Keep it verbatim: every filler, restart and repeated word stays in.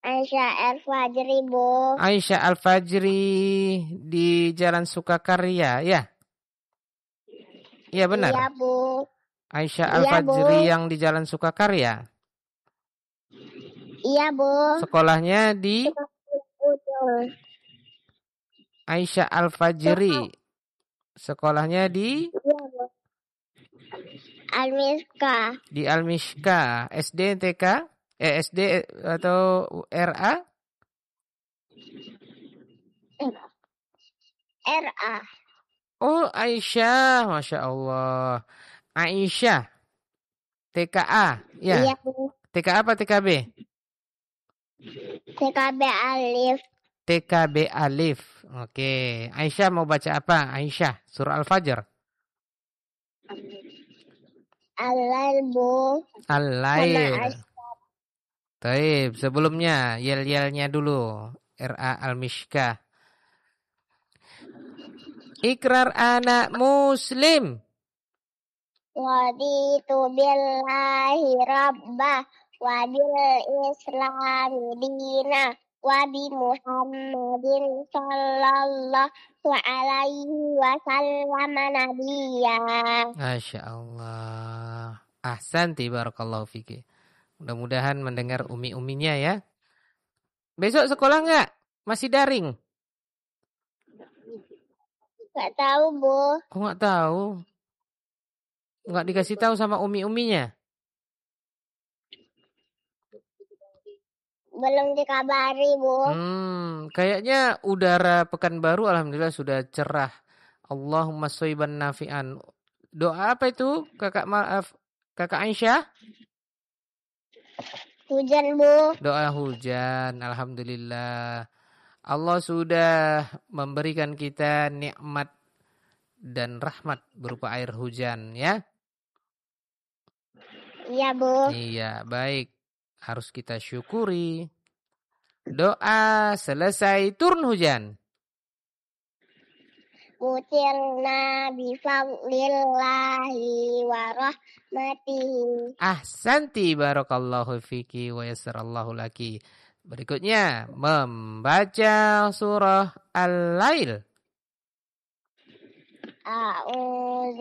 Aisyah Al-Fajri, Bu. Aisyah Al-Fajri di Jalan Sukakarya, ya? Iya benar. Iya, Bu. Aisyah Iya, Al-Fajri Bu. yang di Jalan Sukakarya. Iya, Bu. Sekolahnya di Betul. Aisyah Al-Fajri. Sekolahnya di Iya, Bu. Al-Miska. di Al-Mishka, S D T K, eh S D atau R A? R A. Oh, Aisyah, Masya Allah. Aisyah, T K A, ya. Iya, Bu. T K A apa T K B? T K B Alif. T K B Alif. Oke, Aisyah mau baca apa? Aisyah, surah Al-Fajr. Al-Lail, Bu. Al-Lail. Taib, sebelumnya yel-yelnya dulu. R A Al-Mishkah. Ikrar anak muslim. Raditu billahi rabbah wa bil islami dina wa bi Muhammadin sallallahu alaihi wasallam nabiyya. Masya Allah. Ahsanti barakallahu fiki. Mudah-mudahan mendengar umi-uminya ya. Besok sekolah enggak? Masih daring? Gak tahu, Bu. Kok enggak tahu? Enggak dikasih tahu sama umi-uminya? Belum dikabari, Bu. Hmm, kayaknya udara Pekanbaru alhamdulillah sudah cerah. Allahumma shayban nafi'an. Doa apa itu? Kakak maaf, Kakak Aisyah? Hujan, Bu. Doa hujan, alhamdulillah. Allah sudah memberikan kita nikmat dan rahmat berupa air hujan, ya? Iya, Bu. Iya, baik. Harus kita syukuri. Doa selesai turun hujan. Mutirna bifadlillahi wa rahmatihi. Ahsanti barakallahu fiki wa yassarallahu laki. Berikutnya membaca surah Al-Lail. A'udzu